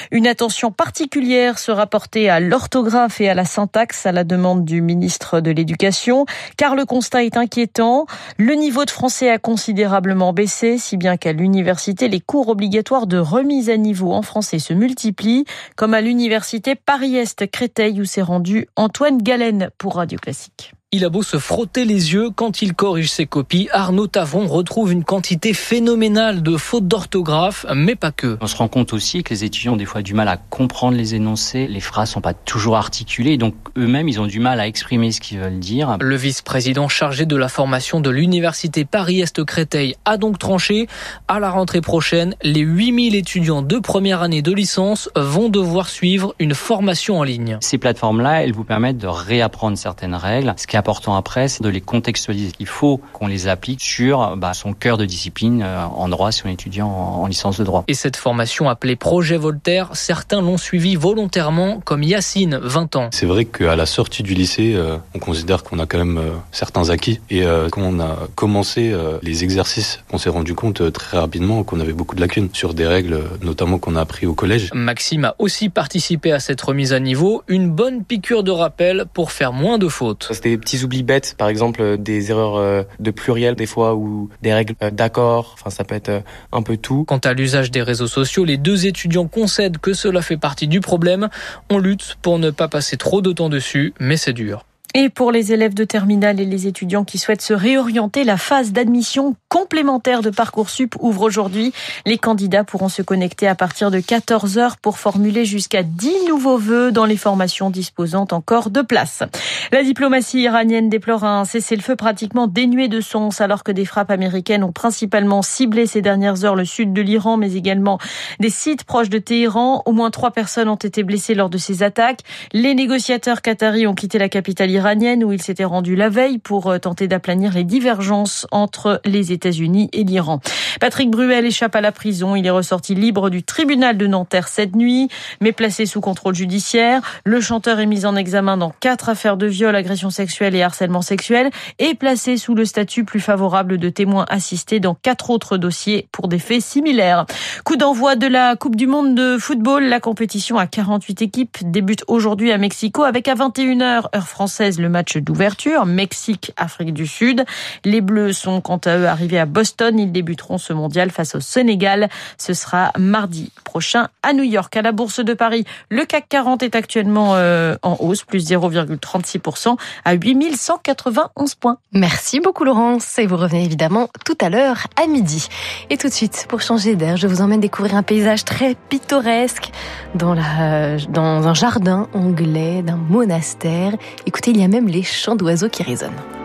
Une attention particulière sera portée à l'orthographe et à la syntaxe à la demande du ministre de l'Éducation, car le constat est inquiétant. Le niveau de français a considérablement baissé, si bien qu'à l'université, les cours obligatoires de remise à niveau en français se multiplient, comme à l'université Paris-Est Créteil où s'est rendu Antoine Galen pour Radio Classique. Il a beau se frotter les yeux quand il corrige ses copies, Arnaud Tavon retrouve une quantité phénoménale de fautes d'orthographe, mais pas que. On se rend compte aussi que les étudiants ont des fois du mal à comprendre les énoncés, les phrases sont pas toujours articulées, donc eux-mêmes ils ont du mal à exprimer ce qu'ils veulent dire. Le vice-président chargé de la formation de l'université Paris-Est Créteil a donc tranché. À la rentrée prochaine, les 8000 étudiants de première année de licence vont devoir suivre une formation en ligne. Ces plateformes-là, elles vous permettent de réapprendre certaines règles. Ce qui est important après, c'est de les contextualiser. Il faut qu'on les applique sur son cœur de discipline en droit si on est étudiant en licence de droit. Et cette formation appelée Projet Voltaire, certains l'ont suivie volontairement, comme Yacine, 20 ans. C'est vrai qu'à la sortie du lycée, on considère qu'on a quand même certains acquis. Et quand on a commencé les exercices, on s'est rendu compte très rapidement qu'on avait beaucoup de lacunes sur des règles, notamment qu'on a appris au collège. Maxime a aussi participé à cette remise à niveau, une bonne piqûre de rappel pour faire moins de fautes. C'était des petits oublis bêtes, par exemple des erreurs de pluriel des fois ou des règles d'accord, ça peut être un peu tout. Quant à l'usage des réseaux sociaux, les deux étudiants concèdent que cela fait partie du problème. On lutte pour ne pas passer trop de temps dessus, mais c'est dur. Et pour les élèves de terminale et les étudiants qui souhaitent se réorienter, la phase d'admission complémentaire de Parcoursup ouvre aujourd'hui. Les candidats pourront se connecter à partir de 14h pour formuler jusqu'à 10 nouveaux vœux dans les formations disposant encore de place. La diplomatie iranienne déplore un cessez-le-feu pratiquement dénué de sens alors que des frappes américaines ont principalement ciblé ces dernières heures le sud de l'Iran, mais également des sites proches de Téhéran. Au moins 3 personnes ont été blessées lors de ces attaques. Les négociateurs qataris ont quitté la capitale iranienne où ils s'étaient rendus la veille pour tenter d'aplanir les divergences entre les États-Unis et l'Iran. Patrick Bruel échappe à la prison. Il est ressorti libre du tribunal de Nanterre cette nuit, mais placé sous contrôle judiciaire. Le chanteur est mis en examen dans 4 affaires de viol, agression sexuelle et harcèlement sexuel et placé sous le statut plus favorable de témoin assisté dans 4 autres dossiers pour des faits similaires. Coup d'envoi de la Coupe du monde de football. La compétition à 48 équipes débute aujourd'hui à Mexico avec à 21h, heure française, le match d'ouverture, Mexique-Afrique du Sud. Les Bleus sont quant à eux arrivés à Boston. Ils débuteront ce mondial face au Sénégal. Ce sera mardi prochain à New York. À la Bourse de Paris, le CAC 40 est actuellement en hausse, plus 0,36% à 8191 points. Merci beaucoup Laurence. Et vous revenez évidemment tout à l'heure à midi. Et tout de suite, pour changer d'air, je vous emmène découvrir un paysage très pittoresque dans un jardin anglais d'un monastère. Écoutez, il y a même les chants d'oiseaux qui résonnent.